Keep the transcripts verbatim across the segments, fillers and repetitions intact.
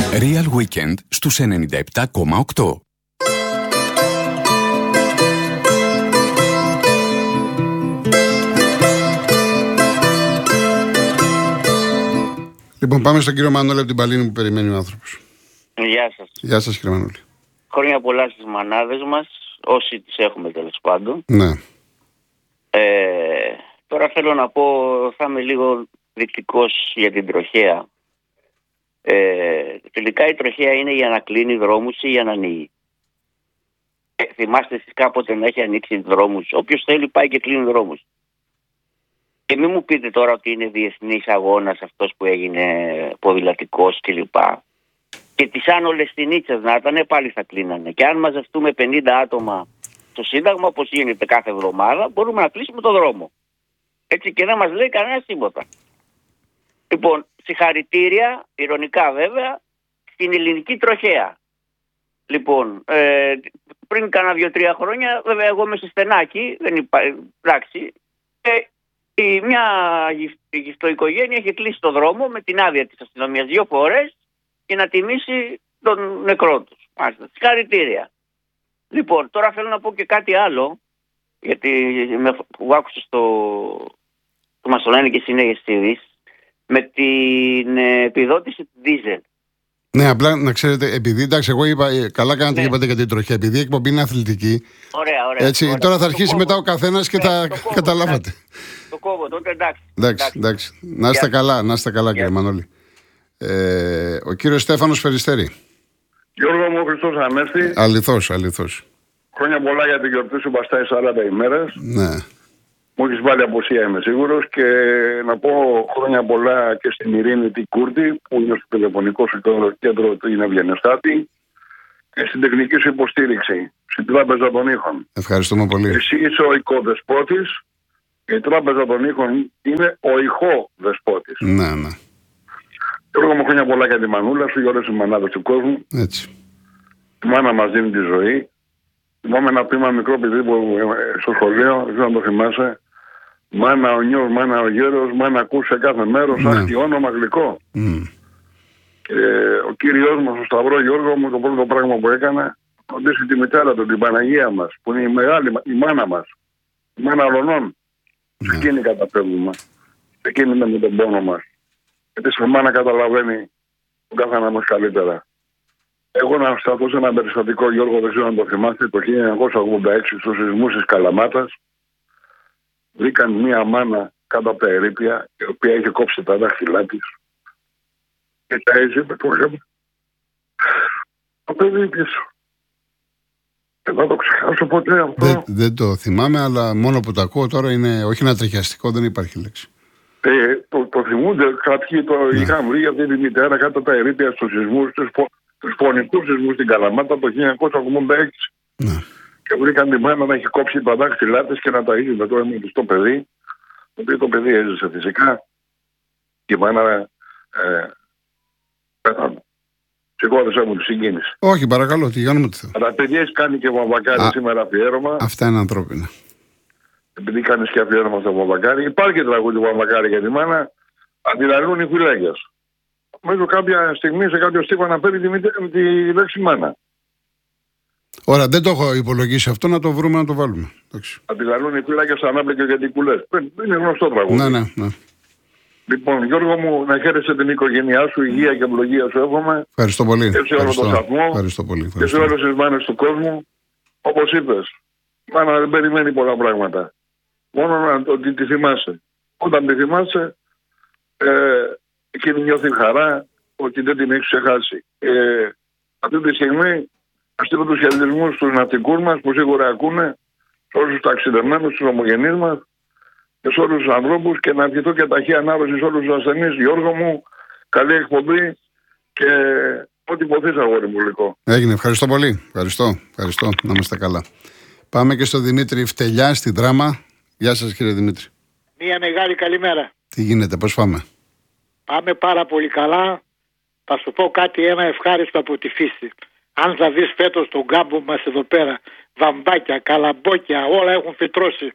Real Weekend στους ενενήντα επτά κόμμα οκτώ. Λοιπόν, πάμε στον κύριο Μανώλη από την Παλίνη που περιμένει ο άνθρωπος. Γεια σας. Γεια σας, κύριε Μανώλη. Χρόνια πολλά στις μανάδες μας, όσοι τις έχουμε τέλος πάντων. Ναι. Ε, τώρα θέλω να πω, θα είμαι λίγο δεικτικός για την τροχέα. Ε, τελικά η τροχέα είναι για να κλείνει δρόμους ή για να ανοίγει. Ε, θυμάστε εσείς κάποτε να έχει ανοίξει δρόμους? Όποιος θέλει πάει και κλείνει δρόμους. Και μην μου πείτε τώρα ότι είναι διεθνής αγώνας αυτός που έγινε ποδηλατικός κλπ. Και τις άνολες στην Ίτσα να ήταν, πάλι θα κλείνανε. Και αν μαζευτούμε πενήντα άτομα στο Σύνταγμα, όπως γίνεται κάθε εβδομάδα, μπορούμε να κλείσουμε το δρόμο. Έτσι, και δεν μας λέει κανένα τίποτα. Λοιπόν, συγχαρητήρια, ειρωνικά βέβαια, στην ελληνική τροχέα. Λοιπόν, ε, πριν κάνα δύο-τρία χρόνια, βέβαια εγώ είμαι σε στενάκι, δεν υπάρχει, εντάξει, και η μια γυφτοοικογένεια είχε κλείσει το δρόμο με την άδεια της αστυνομίας δύο φορές και να τιμήσει τον νεκρό τους. Μάλιστα, συγχαρητήρια. Λοιπόν, τώρα θέλω να πω και κάτι άλλο, γιατί με, που άκουσα στο, το μας το λένε και συνέχεια με την ε, επιδότηση του δίζελ. Ναι, απλά να ξέρετε, επειδή εντάξει, εγώ είπα, καλά κάνατε και ναι. είπατε για την τροχέα, επειδή η εκπομπή είναι αθλητική. Ωραία, ωραία. Έτσι, ωραία. τώρα θα αρχίσει το μετά ο καθένας και ναι, θα κόβω, καταλάβατε. Το κόβω, τότε εντάξει. Εντάξει, εντάξει. Να είστε καλά, να είστε καλά, κύριε Μανώλη. Ε, ο κύριος Στέφανος Περιστέρη. Γιώργο μου, ο Χριστός Ανέστη. Αληθώς, αληθώς. Χρόνια πολλά για την γιορτή σου, μπαστάει σαράντα ημέρες. Ναι. Μου έχεις βάλει αποσία, είμαι σίγουρος. Και να πω χρόνια πολλά και στην Ειρήνη την Κούρτη, που είναι στο τηλεφωνικό σου κέντρο του είναι Ευγενεστάτη, και στην τεχνική σου υποστήριξη, στην Τράπεζα των Ήχων. Ευχαριστούμε πολύ. Εσύ είσαι ο οικοδεσπότης, η Τράπεζα των Ήχων είναι ο ηχοδεσπότης. Ναι, ναι. Γιώργο μου, χρόνια πολλά για τη μανούλα σου, για όλες τις μανάδες του κόσμου. Έτσι. Η μάνα μας δίνει τη ζωή. Θυμάμαι ένα πείμα μικρό παιδί που στο σχολείο, δεν να το θυμάσαι. Μάνα ο νιός, μάνα ο γέρος, μάνα ακούς σε κάθε μέρος, ναι. αχ τι όνομα γλυκό. Mm. Και ο Κύριος μας, ο Σταυρό Γιώργο μου, το πρώτο πράγμα που έκανε, φροντίσει τη μητέρα του, την Παναγία μας, που είναι η μεγάλη, η μάνα μας, η μάνα Ρωνών. Σε εκείνη καταπέμπουμε. Σε εκείνη είναι με τον πόνο μας. Γιατί σε μάνα καταλαβαίνει τον καθένα μας καλύτερα. Εγώ να σταθώ σε ένα περιστατικό, Γιώργο, δεν ξέρω αν το θυμάστε, το χίλια εννιακόσια ογδόντα έξι στους σεισμούς της Καλαμάτας βρήκαν μία μάνα κάτω από τα ερείπια, η οποία είχε κόψει τα δάχτυλά της και τα έζησε το γέμμα. Το παιδί πίσω. Και θα το ξεχάσω ποτέ αυτό. Δεν, δεν το θυμάμαι, αλλά μόνο που το ακούω τώρα είναι όχι ένα τριχιαστικό, δεν υπάρχει λέξη. Ε, το, το θυμούνται κάποιοι, το ναι. είχαν βρει αυτή τη μητέρα κάτω από τα ερείπια στους σεισμούς, τους, τους φωνικούς σεισμούς στην Καλαμάτα το χίλια εννιακόσια ογδόντα έξι. Ναι. Και βρήκαν τη μάνα να έχει κόψει τα δάχτυλά της και να τα είχε με το αίμα του στο παιδί. Το οποίο το παιδί έζησε φυσικά. Και η μάνα ε, πέθανε. Σηκώθησα μου τη συγκίνηση. Όχι, παρακαλώ, τι κάνουμε τι θέλω. Αλλά παιδί έχει κάνει και Βαμβακάρη σήμερα αφιέρωμα. Αυτά είναι ανθρώπινα. Επειδή κάνεις και αφιέρωμα στο Βαμβακάρη, υπάρχει και τραγούδι Βαμβακάρη για τη μάνα. Αντιλαλούν οι φυλάκες. Μέχρι κάποια στιγμή σε κάποιο στίχο να παίρνει τη, τη λέξη μάνα. Ωραία, δεν το έχω υπολογίσει αυτό, να το βρούμε να το βάλουμε. Αντιλαλούν οι φυλάκες ανάπλεκε και τι κουλές. Είναι γνωστό τραγούδι. Ναι, ναι, ναι. Λοιπόν, Γιώργο μου, να χαίρεσαι την οικογένειά σου, υγεία και ευλογία σου εύχομαι. Ευχαριστώ πολύ. Και σε όλο τον σταθμό. Ευχαριστώ πολύ. Ευχαριστώ. Και σε όλες τις μάνες του κόσμου. Όπως είπες, μάνα δεν περιμένει πολλά πράγματα. Μόνο να ότι τη θυμάσαι. Όταν τη θυμάσαι, ε, εκείνη νιώθει χαρά ότι δεν την έχει ξεχάσει. Ε, αυτή τη στιγμή, να στείλω τους χαιρετισμούς στους ναυτικούς μας που σίγουρα ακούνε, σε όλους τους ταξιδεμένους, στους ομογενείς μας και σε όλους τους ανθρώπους και να ευχηθώ και ταχεία ανάρρωση σε όλους τους ασθενείς. Γιώργο μου, καλή εκπομπή και ό,τι υποθείς αγόρι μου γλυκό. Έγινε, ευχαριστώ πολύ. Ευχαριστώ, ευχαριστώ. Να είμαστε καλά. Πάμε και στο Δημήτρη Φτελιά στην Δράμα. Γεια σας κύριε Δημήτρη. Μια μεγάλη καλημέρα. Τι γίνεται, πώς πάμε? Πάμε πάρα πολύ καλά. Θα σου πω κάτι ένα ευχάριστο από τη φύση. Αν θα δεις φέτος τον κάμπο μας εδώ πέρα, βαμβάκια, καλαμπόκια, όλα έχουν φυτρώσει.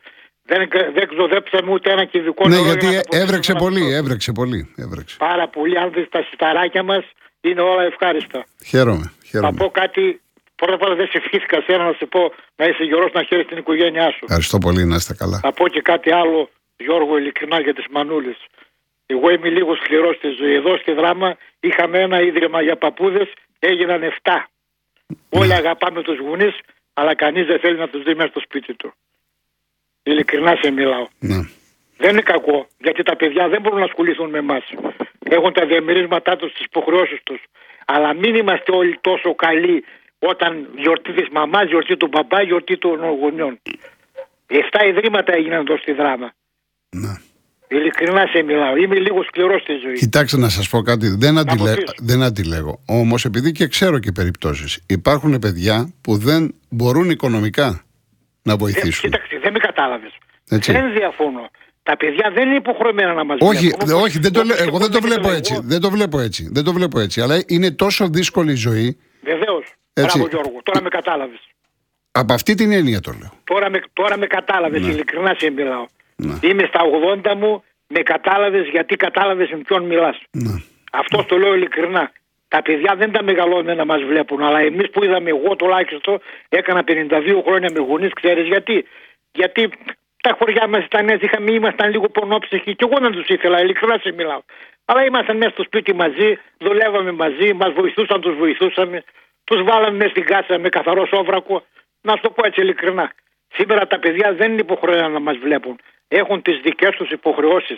Δεν, δεν ξοδέψαμε ούτε ένα κυβικό Ναι, νερό. γιατί για να έβρεξε πολύ, αυτό. έβρεξε πολύ. Έβρεξε. Πάρα πολύ. Αν δεις τα σιταράκια μας, είναι όλα ευχάριστα. Χαίρομαι. Θα χαίρομαι. πω κάτι. Πρώτα απ' όλα δεν σε ευχήθηκα σένα να σου πω να είσαι γερός, να χαίρεσαι την οικογένειά σου. Ευχαριστώ πολύ, να είστε καλά. Θα πω και κάτι άλλο, Γιώργο, ειλικρινά για τις μανούλες. Εγώ είμαι λίγο σκληρός στη ζωή. Εδώ στη Δράμα είχαμε ένα ίδρυμα για παππούδες, έγιναν εφτά. Όλοι αγαπάμε τους γονείς, αλλά κανείς δεν θέλει να τους δει μέσα στο σπίτι του. Ειλικρινά σε μιλάω. Ναι. Δεν είναι κακό, γιατί τα παιδιά δεν μπορούν να ασχοληθούν με εμάς. Έχουν τα διαμερίσματά τους, τις υποχρεώσεις τους. Αλλά μην είμαστε όλοι τόσο καλοί όταν γιορτή της μαμάς, γιορτή του μπαμπά, γιορτή των γονιών. Εφτά ιδρύματα έγιναν εδώ στη Δράμα. Ναι. Ειλικρινά σε μιλάω. Είμαι λίγο σκληρός στη ζωή. Κοιτάξτε να σας πω κάτι, δεν, αντιλέ... αποκλείσω. δεν αντιλέγω. Όμως επειδή και ξέρω και περιπτώσεις, υπάρχουν παιδιά που δεν μπορούν οικονομικά να Δεν, βοηθήσουν. κοίταξε, δεν με κατάλαβες. Έτσι. Δεν διαφωνώ. Τα παιδιά δεν είναι υποχρεωμένα να μας Όχι, βλέπουν. δε- όχι δεν το, λέ- Όπως εγώ δεν το και βλέπω εγώ. έτσι. Δεν το βλέπω έτσι. Δεν το βλέπω έτσι. Αλλά είναι τόσο δύσκολη η ζωή. Βεβαίως. Έτσι. Μπράβο Γιώργο, τώρα με κατάλαβες. Από αυτή την έννοια το λέω. Τώρα με, τώρα με κατάλαβες, ειλικρινά σε μιλάω. Ναι. Είμαι στα ογδόντα μου, με κατάλαβες γιατί κατάλαβες με ποιον μιλάς. Ναι. Αυτό το λέω ειλικρινά. Τα παιδιά δεν τα μεγαλώνουν να μας βλέπουν, αλλά εμείς που είδαμε, εγώ τουλάχιστον έκανα πενήντα δύο χρόνια με γονείς, ξέρεις γιατί. Γιατί τα χωριά μας ήταν έτσι, είχαμε, ήμασταν λίγο πονόψυχοι και εγώ να τους ήθελα, ειλικρινά σε μιλάω. Αλλά ήμασταν μέσα στο σπίτι μαζί, δουλεύαμε μαζί, μας βοηθούσαν, τους βοηθούσαμε, τους βάλαμε μέσα στην κάτσα με καθαρό σόβρακο. Να σου το πω έτσι ειλικρινά. Σήμερα τα παιδιά δεν είναι υποχρεωμένα να μας βλέπουν. Έχουν τις δικές τους υποχρεώσεις.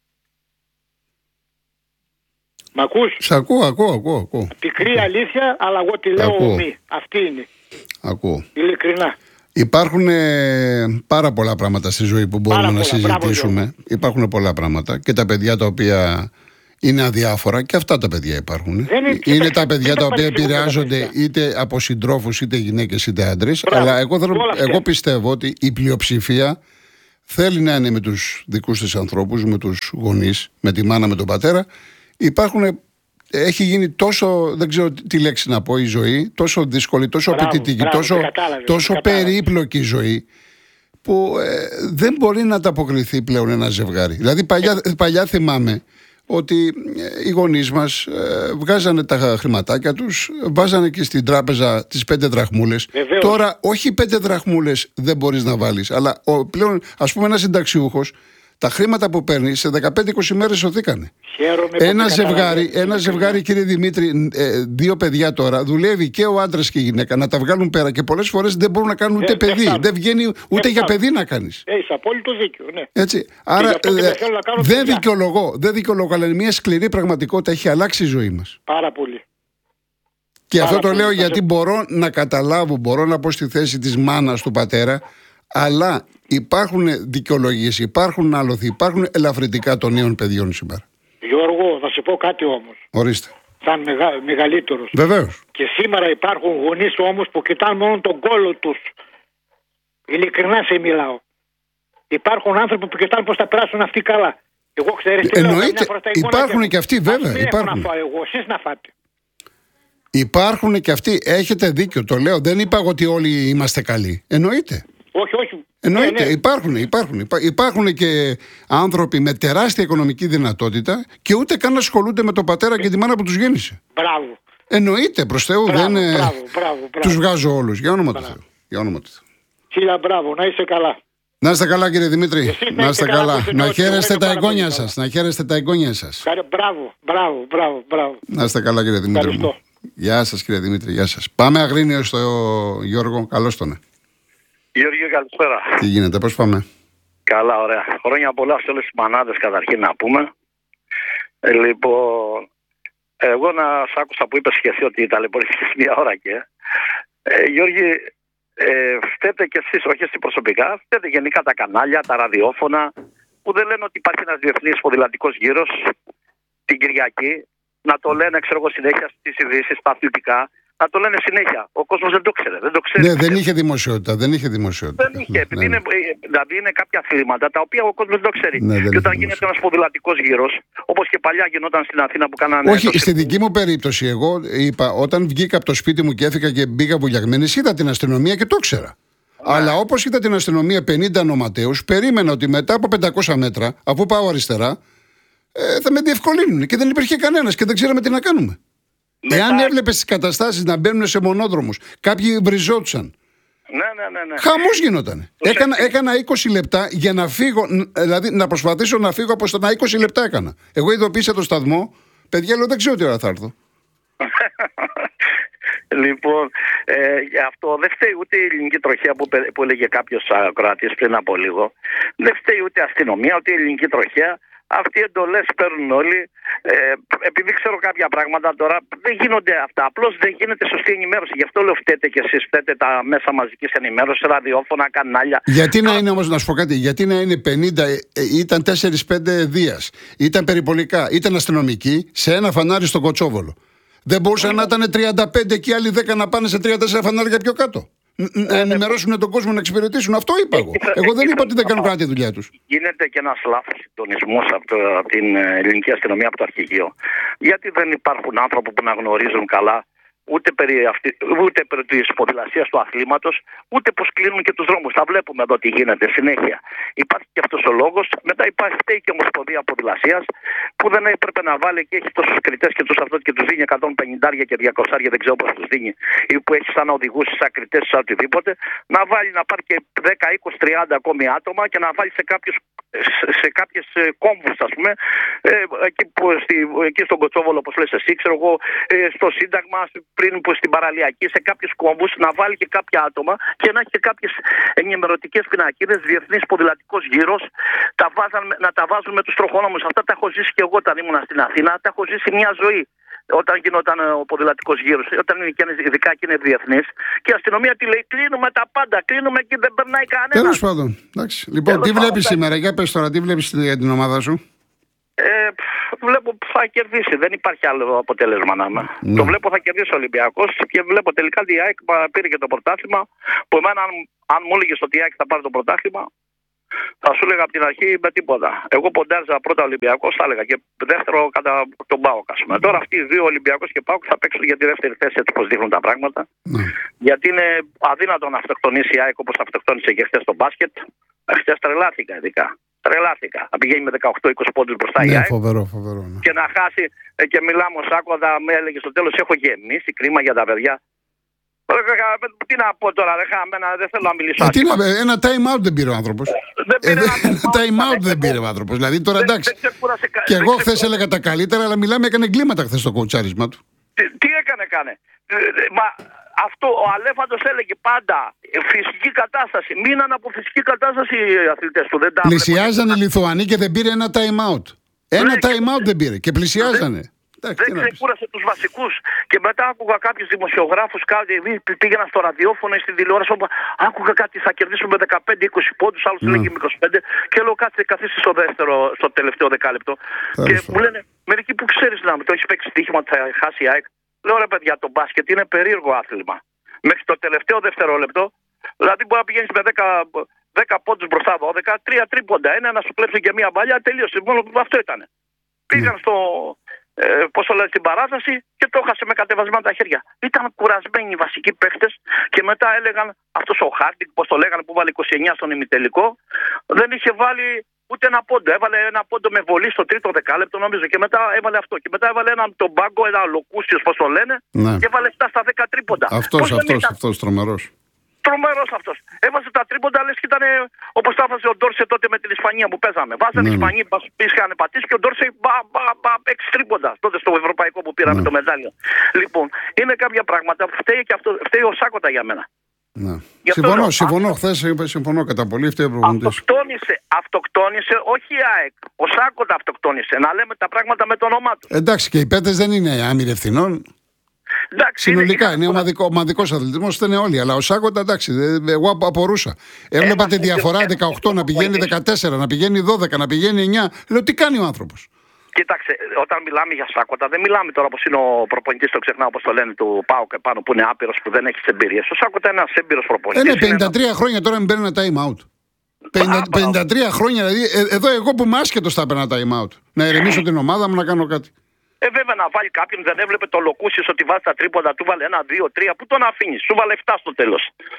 Μ' ακούς? Σ' ακούω, ακούω, ακούω, ακούω. Πικρή αλήθεια, αλλά εγώ τη λέω Ακούω. ομή. Αυτή είναι. ακούω. Ειλικρινά. Υπάρχουν ε, πάρα πολλά πράγματα στη ζωή που μπορούμε Πάρα να πολλά. Μπράβο, συζητήσουμε. Γιώργο. Υπάρχουν πολλά πράγματα και τα παιδιά τα οποία είναι αδιάφορα και αυτά τα παιδιά υπάρχουν. Δεν είναι- Είναι κοίταξε, τα παιδιά δεν τα τα οποία παρεξηγούμε τα επηρεάζονται παιδιά. είτε από συντρόφους είτε γυναίκες είτε άντρες. Μπράβο. Αλλά εγώ, θέλω- Όλα αυτά. εγώ πιστεύω ότι η πλειοψηφία θέλει να είναι με τους δικούς της ανθρώπους, με τους γονείς, με τη μάνα, με τον πατέρα. Υπάρχουν, έχει γίνει τόσο, δεν ξέρω τι λέξη να πω, η ζωή, τόσο δύσκολη, τόσο Μπράβο, απαιτητική, μπράβο, τόσο, με κατάλαβες, τόσο με κατάλαβες. περίπλοκη ζωή, που ε, δεν μπορεί να ανταποκριθεί πλέον ένα ζευγάρι. Δηλαδή παλιά, παλιά θυμάμαι ότι ε, οι γονείς μας ε, βγάζανε τα χρηματάκια τους, βάζανε και στην τράπεζα τις πέντε δραχμούλες. Βεβαίως. Τώρα όχι πέντε δραχμούλες δεν μπορείς να βάλεις, αλλά ο, πλέον ας πούμε ένας συνταξιούχος, τα χρήματα που παίρνει σε δεκαπέντε είκοσι μέρες σωθήκανε. Χαίρομαι που Ένα με ζευγάρι, καταλαβαίνεις. ένα ζευγάρι, κύριε Δημήτρη, ε, δύο παιδιά τώρα, δουλεύει και ο άντρας και η γυναίκα να τα βγάλουν πέρα και πολλές φορές δεν μπορούν να κάνουν ούτε Δεν- δεν παιδί. φτάνουν. Δεν βγαίνει ούτε Δεν για φτάνουν. παιδί να κάνεις. Έχεις απόλυτο δίκιο, ναι. Έτσι. Άρα γι' αυτό και ε, δεν θέλω να κάνω δεν παιδιά. δικαιολογώ, δεν δικαιολογώ, αλλά είναι μια σκληρή πραγματικότητα. Έχει αλλάξει η ζωή μας. Πάρα πολύ. Και Πάρα αυτό το πολύ. λέω Θα γιατί σε- μπορώ να καταλάβω, μπορώ να πω στη θέση της μάνας του πατέρα, αλλά υπάρχουν δικαιολογίες, υπάρχουν άλοθη, υπάρχουν ελαφρυντικά των νέων παιδιών σήμερα. Γιώργο, θα σε πω κάτι όμως. Ορίστε. Σαν μεγα... μεγαλύτερος. Βεβαίως. Και σήμερα υπάρχουν γονείς όμως που κοιτάνε μόνο τον κόλο τους. Ειλικρινά σε μιλάω. Υπάρχουν άνθρωποι που κοιτάνε πώς θα περάσουν αυτοί καλά. Εγώ ξέρεις τι λέω, Εννοείται. καμιά φορά τα εικόνα Υπάρχουν και αυτοί, Ας βέβαια, μην έχω υπάρχουν. να φάω εγώ, εσείς να φάτε. Υπάρχουν και αυτοί. Έχετε δίκιο, το λέω. Δεν είπα εγώ ότι όλοι είμαστε καλοί. Εννοείται. Όχι, όχι. Εννοείται. Ναι, ναι. Υπάρχουν, υπάρχουν. Υπά- Υπάρχουν και άνθρωποι με τεράστια οικονομική δυνατότητα και ούτε καν ασχολούνται με τον πατέρα και τη μάνα που τους γέννησε. Μπράβο. Εννοείται, προς Θεού. Μπράβο, δεν ε, μπράβο, μπράβο, μπράβο. τους βγάζω όλους. Για όνομα του Θεού. Για όνομα του Θεού. Χίλια μπράβο, να είσαι καλά. Να είστε καλά, κύριε Δημήτρη. Εσείς να Να είστε είστε καλά, καλά. που είστε Να νέος και χαίρεστε εγώ τα είμαι πάρα εγγόνια πολύ καλά. σας. Να χαίρεστε τα εγγόνια σας. Καλέ- Μπράβο, μπράβο, μπράβο, μπράβο. Να είστε καλά, κύριε Δημήτρη. Μου. Ευχαριστώ. Γεια σας, κύριε Δημήτρη. Γεια σας. Πάμε Αγρίνιο στο Γιώργο. Καλώς τον. Γιώργη, καλησπέρα. Τι γίνεται, πώς πάμε. Καλά, ωραία. Χρόνια πολλά σε όλες τις μανάδες καταρχήν να πούμε. Ε, λοιπόν, εγώ να σ' άκουσα που είπες και εσύ ότι ταλαιπωρήθηκες μία ώρα και. Ε, Γιώργη, ε, φταίτε κι εσείς, όχι εσύ προσωπικά, φταίτε γενικά τα κανάλια, τα ραδιόφωνα, που δεν λένε ότι υπάρχει ένας διεθνής ποδηλατικός γύρος την Κυριακή, να το λένε, ξέρω εγώ, συνέχεια στις ειδήσεις, στα αθλητικά, να το λένε συνέχεια. Ο κόσμος δεν το ξέρει, δεν το ξέρει. Ναι, δεν είχε δημοσιότητα. Δεν είχε δημοσιότητα. Δεν είχε, επειδή Ναι, είναι, δηλαδή είναι κάποια αθλήματα τα οποία ο κόσμος δεν το ξέρει. Ναι, δεν και όταν έχει γίνεται ένας ποδηλατικός γύρος, όπως και παλιά γινόταν στην Αθήνα που κάνανε. Όχι, το στη δική μου περίπτωση, εγώ είπα, όταν βγήκα από το σπίτι μου και έφυγα και μπήκα βουλιαγμένη, είδα την αστυνομία και το ήξερα. Αλλά όπως είδα την αστυνομία πενήντα νοματέους, περίμενα ότι μετά από πεντακόσια μέτρα, αφού πάω αριστερά, ε, θα με διευκολύνουν. Και δεν υπήρχε κανένας και δεν ξέραμε τι να κάνουμε. Μετά... Εάν έβλεπες τις καταστάσεις να μπαίνουν σε μονόδρομους, κάποιοι βριζόντουσαν. Ναι, ναι, ναι, ναι. Χαμός γινότανε. Έκανα, έκανα είκοσι λεπτά για να φύγω, δηλαδή να προσπαθήσω να φύγω από στενά. είκοσι λεπτά έκανα. Εγώ ειδοποίησα το σταθμό. Παιδιά, λέω δεν ξέρω τι ώρα θα έρθω. Λοιπόν, ε, αυτό δεν φταίει ούτε η ελληνική τροχέα που, που έλεγε κάποιος ακροατής πριν από λίγο. Δεν φταίει ούτε η αστυνομία, ούτε η ελληνική τροχέα. Αυτοί οι εντολές παίρνουν όλοι. Ε, επειδή ξέρω κάποια πράγματα τώρα, δεν γίνονται αυτά. Απλώς δεν γίνεται σωστή ενημέρωση. Γι' αυτό λέω φταίτε κι εσείς, φταίτε τα μέσα μαζικής ενημέρωσης, ραδιόφωνα, κανάλια. Γιατί να είναι όμως, να σου πω κάτι, γιατί να είναι πενήντα, ε, ήταν τέσσερα πέντε δίας, ήταν περιπολικά, ήταν αστυνομικοί σε ένα φανάρι στο Κοτσόβολο. Δεν μπορούσαν να ήταν τριάντα πέντε και οι άλλοι δέκα να πάνε σε τρία τέσσερα φανάρια πιο κάτω. Να ενημερώσουν τον κόσμο, να εξυπηρετήσουν. Αυτό είπα εγώ. Εγώ δεν είπα ότι δεν κάνουν κάτι τη δουλειά τους. Γίνεται και ένας λάθος συντονισμός από την ελληνική αστυνομία, από το αρχηγείο. Γιατί δεν υπάρχουν άνθρωποι που να γνωρίζουν καλά ούτε περί, αυτή, ούτε περί της ποδηλασίας του αθλήματος, ούτε πως κλείνουν και τους δρόμους. Θα βλέπουμε εδώ τι γίνεται συνέχεια. Υπάρχει και αυτός ο λόγος. Μετά υπάρχει και η Ομοσπονδία Ποδηλασίας που δεν έπρεπε να βάλει και έχει τόσους κριτές και τους αυτούς και τους δίνει εκατόν πενήντα και διακόσια, δεν ξέρω πώς τους δίνει, ή που έχει σαν οδηγούς, σαν κριτές, σαν οτιδήποτε. Να βάλει να πάρει και δέκα, είκοσι, τριάντα ακόμη άτομα και να βάλει σε κάποιους σε κάποιες κόμβους, ας πούμε, ε, εκεί, που, στη, εκεί στον Κοτσόβολο, όπως λες εσύ, ξέρω εγώ, ε, στο Σύνταγμα, πριν που στην Παραλιακή, σε κάποιους κόμβους, να βάλει και κάποια άτομα και να έχει και κάποιες ενημερωτικές πινακίδες, διεθνής ποδηλατικός γύρος, τα βάζαν, να τα βάζουν με τους τροχόνομους. Αυτά τα έχω ζήσει και εγώ όταν ήμουν στην Αθήνα, τα έχω ζήσει μια ζωή. Όταν γινόταν ο ποδηλατικός γύρος, όταν είναι και ειδικά και είναι διεθνής, και η αστυνομία τι λέει, κλείνουμε τα πάντα, κλείνουμε και δεν περνάει κανένα. Τέλος πάντων. Λοιπόν, Τέλος τι βλέπεις σήμερα, για πες τώρα, τι βλέπεις για την ομάδα σου? Ε, βλέπω που θα κερδίσει, δεν υπάρχει άλλο αποτέλεσμα να είμαι. Ναι. Το βλέπω θα κερδίσει ο Ολυμπιακός και βλέπω τελικά ότι η ΑΕΚ πήρε και το πρωτάθλημα. Που εμένα, αν, αν μου έλεγες ότι η ΑΕΚ θα πάρει το πρωτάθλημα, θα σου έλεγα από την αρχή με τίποτα. Εγώ ποντάριζα πρώτα Ολυμπιακός, θα έλεγα, και δεύτερο κατά τον ΠΑΟΚ. Τώρα αυτοί οι δύο, Ολυμπιακός και ΠΑΟΚ, θα παίξουν για τη δεύτερη θέση, έτσι όπως δείχνουν τα πράγματα. Mm. Γιατί είναι αδύνατο να αυτοκτονήσει η ΑΕΚ όπως αυτοκτόνησε και χθες στο μπάσκετ. Χθες τρελάθηκα ειδικά. Τρελάθηκα. Να πηγαίνει με δεκαοκτώ είκοσι πόντους μπροστά η ΑΕΚ. Φοβερό, φοβερό. Ναι. Και να χάσει. Και μιλάμε ο Σάκοδα, με έλεγε στο τέλος: έχω γεμίσει, κρίμα για τα παιδιά. Τι να πω τώρα, ρε χαμένα, δεν θέλω να μιλήσω. Ε, τι να, ένα time out δεν πήρε ο άνθρωπος. Δεν πήρε ε, ένα time out δεν πήρε ο άνθρωπος. Δηλαδή τώρα εντάξει. Και εγώ χθες έλεγα τα καλύτερα, αλλά μιλάμε, έκανε εγκλήματα χθες το κοουτσάρισμα του. Τι, τι έκανε, κάνε. Μα αυτό ο Αλέφαντος έλεγε πάντα φυσική κατάσταση. Μείναν από φυσική κατάσταση οι αθλητές του. Δεν τα πλησιάζανε οι Λιθουανοί και δεν πήρε ένα time out. Ένα time out δεν πήρε και πλησιάζανε. Δεν, δεν ξεκούρασε τους βασικούς. Και μετά άκουγα κάποιους δημοσιογράφους, κάτι, πήγαινα στο ραδιόφωνο ή στην τηλεόραση, όπου άκουγα κάτι, θα κερδίσουμε με δεκαπέντε είκοσι πόντους, άλλος λέγει με είκοσι πέντε. Και λέω κάτσε, καθίστε στο δεύτερο, στο τελευταίο δεκάλεπτο. Και μου λένε, μερικοί που ξέρεις να μου το έχει παίξει στοίχημα ότι θα χάσει η ΑΕΚ. Λέω ρε παιδιά, το μπάσκετ είναι περίεργο άθλημα. Μέχρι το τελευταίο δευτερόλεπτο, δηλαδή μπορεί να πηγαίνεις με δέκα, δέκα πόντους μπροστά, δώδεκα, τρία τρίποντα. Ένα να σου κλέψουν και μία μπαλιά, τελείωσε. Μόνο αυτό ήταν. Πήγαν στο. Ε, πώς το λέει, στην παράταση και το έχασε με κατεβασμένα τα χέρια. Ήταν κουρασμένοι οι βασικοί παίχτες και μετά έλεγαν αυτός ο Χάρντικ, πώς το λέγανε, που βάλει είκοσι εννιά στον ημιτελικό, δεν είχε βάλει ούτε ένα πόντο. Έβαλε ένα πόντο με βολή στο τρίτο δεκάλεπτο, νομίζω, και μετά έβαλε αυτό. Και μετά έβαλε έναν τον Μπάγκο, ένα Λοκούσιος, πώς το λένε, ναι. Και έβαλε εφτά στα δέκα τρίποντα. Αυτός, αυτός, αυτός τρομερός. Τρομερός αυτός. Έβαζε τα τρίποντα, λες και ήταν όπως τα έβαζε ο Ντόρσε τότε με την Ισπανία που παίζαμε. Βάζανε οι Ισπανοί που είχαν πατήσει και ο Ντόρσε μπα, μπα, μπα, έξι τρίποντα. Τότε στο ευρωπαϊκό που πήραμε ναι. το μετάλλιο. Λοιπόν, είναι κάποια πράγματα που φταίει και αυτό, φταίει ο Σάκοτα για μένα. Ναι. Συμφωνώ, λέω, συμφωνώ. Α... Χθες συμφωνώ κατά πολύ. Αυτοκτόνησε, αυτοκτόνησε, όχι η ΑΕΚ. Ο Σάκοτα αυτοκτόνησε. Να λέμε τα πράγματα με το όνομά του. Εντάξει, και οι παίκτες δεν είναι άμυροι ευθυνών. Εντάξει, συνολικά είναι, είναι ομαδικό, ομαδικός αθλητισμός, δεν είναι όλοι. Αλλά ο Σάκοτα, εντάξει, εγώ απορούσα. Έβλεπα τη διαφορά δεκαοκτώ να πηγαίνει δεκατέσσερα, να πηγαίνει δώδεκα, να πηγαίνει εννιά. Λέω τι κάνει ο άνθρωπος. Κοίταξε, όταν μιλάμε για Σάκοτα, δεν μιλάμε τώρα όπως είναι ο προπονητής, το ξεχνάω όπως το λένε, του ΠΑΟΚ επάνω που είναι άπειρος, που δεν έχει εμπειρίες. Ο Σάκοτα είναι ένας έμπειρος προπονητής. Είναι πενήντα τρία είναι... χρόνια τώρα, μην παίρνει ένα time out. πενήντα τρία χρόνια, δηλαδή, εδώ εγώ που είμαι άσχετος θα παίρνα time out. Να ηρεμήσω την ομάδα μου, να κάνω κάτι. Ε, βέβαια να βάλει κάποιον, δεν έβλεπε το Λοκούσιος ότι βάζει τα τρίποντα, του βάλε ένα, δύο, τρία. Πού τον αφήνει, σου βάλε εφτά στο τέλος.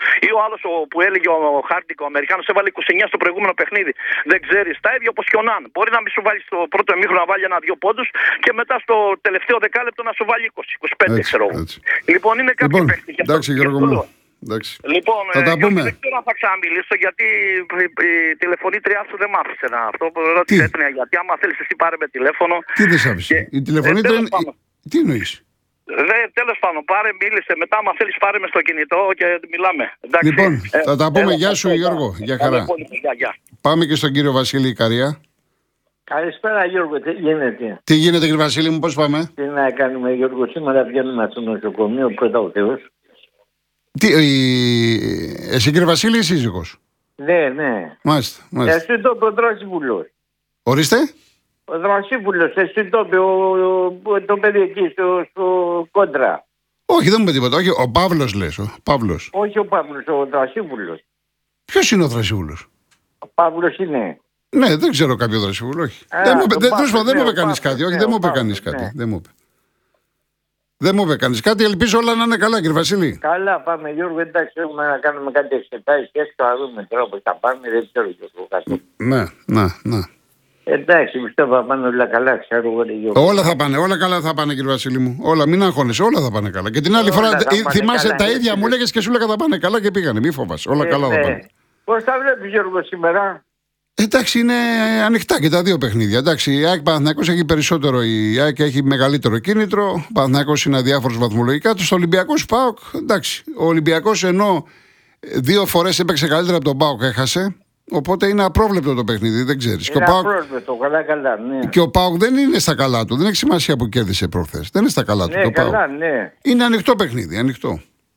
Ή ο άλλος που έλεγε ο Χάρντικ, ο Αμερικάνος, έβαλε είκοσι εννιά στο προηγούμενο παιχνίδι. Δεν ξέρεις, τα ίδια όπως και ο Ναν. Μπορεί να μην σου βάλει στο πρώτο ημίχρονο να βάλει ένα-δύο πόντους και μετά στο τελευταίο δεκάλεπτο να σου βάλει είκοσι είκοσι πέντε, έτσι, ξέρω εγώ. Λοιπόν, είναι κάποιοι λοιπόν, παίχτες. Εντάξει, Γιώργο μου. Εντάξει. Λοιπόν, θα τα ε, πούμε. δεν ξέρω αν θα ξαναμιλήσω γιατί η τηλεφωνήτριά σου δεν μ' άφησε να αυτό που ρώτησε έτρια. Γιατί άμα θέλεις εσύ πάρε με τηλέφωνο. Τι δεν σ' άφησε. Η τηλεφωνήτρια είναι. Τι εννοείς. Τέλος πάντων, πάρε, μίλησε. Μετά, άμα θέλεις, πάρε με στο κινητό και μιλάμε. Εντάξει. Λοιπόν, ε, θα τα πούμε. ε, Γεια σου, ε, Γιώργο. ε, Γεια χαρά. Γεια, γεια. Πάμε και στον κύριο Βασίλη Ικαρία. Καλησπέρα Γιώργο, τι γίνεται. Τι γίνεται, κύριε Βασίλη μου, πώς πάμε. Τι να κάνουμε Γιώργο, σήμερα βγαίνουμε στο νοσοκομείο, πρώτα ο Θεός. Τι, η... Εσύ κύριε Βασίλη ή σύζυγος. Ναι, ναι. Μάλιστα, μάλιστα. Εσύ το είπε ο Δρασίβουλος. Ορίστε. Ο Δρασίβουλος, εσύ το είπε το παιδί εκεί στο, στο κόντρα. Όχι, δεν μου είπε τίποτα. Όχι, ο Παύλος λες, ο Παύλος. Όχι ο Παύλος, ο Δρασίβουλος. Ποιος είναι ο Δρασίβουλος. Ο Παύλος είναι. Ναι, δεν ξέρω κάποιο Δρασίβουλο, όχι. Α, δεν μου είπε, το δεν, Παύλος, δεν ναι, μου είπε ο κανείς Παύλος, κάτι. Όχι, ναι, δεν ο μου είπε Παύλος, κανείς ναι. κάτι. Δεν μου είπε. Δεν μου είπε κανείς κάτι. Ελπίζω όλα να είναι καλά, κύριε Βασίλη. Καλά, πάμε Γιώργο, εντάξει, έχουμε να κάνουμε κάτι εξετάσεις και έξω να δούμε τώρα πώς θα πάμε, δεν ξέρω Γιώργο κάτι. Ναι, ναι, ναι. Εντάξει, πιστεύω θα πάνε όλα καλά, ξέρω εγώ Γιώργο. Όλα θα πάνε, όλα καλά θα πάνε, κύριε Βασίλη μου. Όλα, μην αγχώνεσαι, όλα θα πάνε καλά. Και την άλλη Όλα φορά θα ε, πάνε θυμάσαι καλά, τα ναι, ίδια ναι. μου λέγες και σου λέγα θα πάνε καλά και πήγανε. Μη φοβάσαι. Όλα Ε, καλά θα ναι. πάνε. Πώς θα βλέπεις Γιώργο σήμερα. Εντάξει, είναι ανοιχτά και τα δύο παιχνίδια. Εντάξει, η ΑΕΚ Παναθηναϊκός έχει περισσότερο, η ΑΕΚ έχει μεγαλύτερο κίνητρο. Ο Παναθηναϊκός είναι αδιάφορος βαθμολογικά. Στο Ολυμπιακός ΠΑΟΚ, εντάξει. Ο Ολυμπιακός ενώ δύο φορές έπαιξε καλύτερα από τον ΠΑΟΚ, έχασε. Οπότε είναι απρόβλεπτο το παιχνίδι, δεν ξέρεις. Είναι Και ο, ΠΑΟΚ, απρόσβετο, καλά καλά, ναι. και ο ΠΑΟΚ δεν είναι στα καλά του. Δεν έχει σημασία που κέρδισε προχθές. Δεν είναι στα καλά του. Ναι, Το καλά, ΠΑΟΚ. ναι. Είναι ανοιχτό παιχνίδι, ανοιχτό.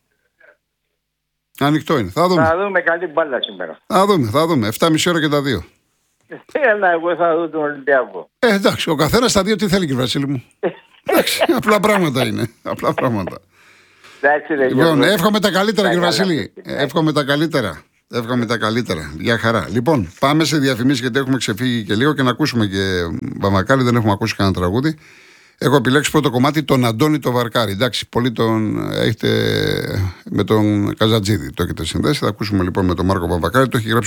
Ανοιχτό είναι. Θα δούμε. Θα δούμε καλή μπάλα σήμερα. Θα δούμε, θα δούμε. εφτά και μισή ώρα και τα δύο. Έλα, εγώ θα δω τον Ολυμπιακό. Ε, εντάξει, ο καθένας στα δύο τι θέλει, κύριε Βασίλη μου. Εντάξει, απλά πράγματα είναι. Απλά πράγματα. Εντάξει, ρε, Λοιπόν, Γιώργο. εύχομαι τα καλύτερα, Τα κύριε καλά, Βασίλη. ναι. Εύχομαι τα καλύτερα. Εύχομαι τα καλύτερα. Γεια χαρά. Λοιπόν, πάμε σε διαφημίσεις γιατί έχουμε ξεφύγει και λίγο και να ακούσουμε και Μπαμακάρη. Δεν έχουμε ακούσει κανένα τραγούδι. Έχω επιλέξει πρώτο κομμάτι τον Αντώνη το Βαρκάρη. Εντάξει, πολύ τον έχετε με τον Καζατζίδη. Το έχετε συνδέσει. Θα ακούσουμε λοιπόν με τον Μάρκο Μπαμακάρη. Το έχει γράψει